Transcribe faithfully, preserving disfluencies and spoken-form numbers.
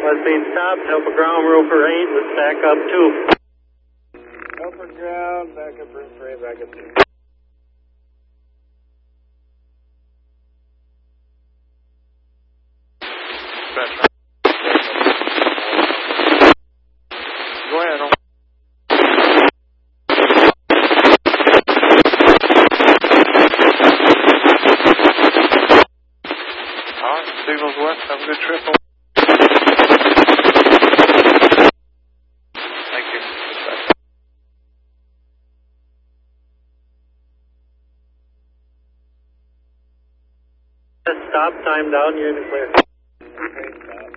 Was being stopped, Delta ground, Roper eight, let's back up two. Delta ground, back up room for eight, back up two. Go ahead. All right, signals west. Have a good trip. Thank you. Stop, time down, you're in the clear. Okay, stop.